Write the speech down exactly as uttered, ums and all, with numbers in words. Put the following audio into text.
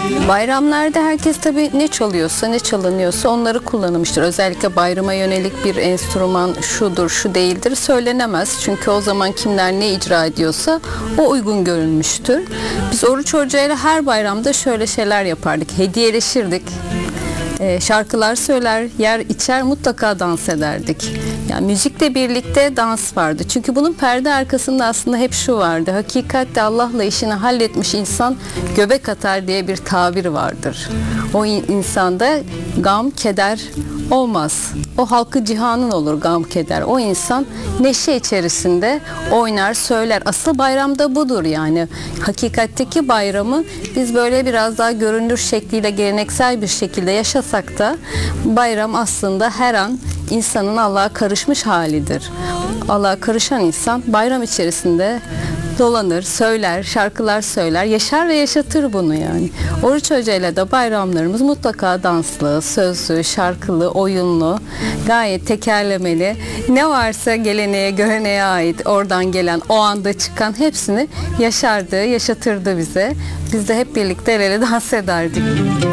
Bayramlarda herkes tabii ne çalıyorsa, ne çalınıyorsa onları kullanmıştır. Özellikle bayrama yönelik bir enstrüman şudur, şu değildir söylenemez. Çünkü o zaman kimler ne icra ediyorsa o uygun görülmüştür. Biz Oruç Hoca ile her bayramda şöyle şeyler yapardık. Hediyeleşirdik. E, şarkılar söyler, yer içer, mutlaka dans ederdik. Yani müzikle birlikte dans vardı. Çünkü bunun perde arkasında aslında hep şu vardı. Hakikatte Allah'la işini halletmiş insan göbek atar diye bir tabir vardır. O insanda gam, keder olmaz. O halkı cihanın olur gam, keder. O insan neşe içerisinde oynar, söyler. Asıl bayramda budur yani. Hakikatteki bayramı biz böyle biraz daha görünür şekliyle, geleneksel bir şekilde yaşasak da bayram aslında her an insanın Allah'a karışmış halidir. Allah'a karışan insan bayram içerisinde dolanır, söyler, şarkılar söyler, yaşar ve yaşatır bunu yani. Oruç Hoca ile de bayramlarımız mutlaka danslı, sözlü, şarkılı, oyunlu, gayet tekerlemeli. Ne varsa geleneğe, göreneğe ait oradan gelen, o anda çıkan hepsini yaşardı, yaşatırdı bize. Biz de hep birlikte el ele dans ederdik.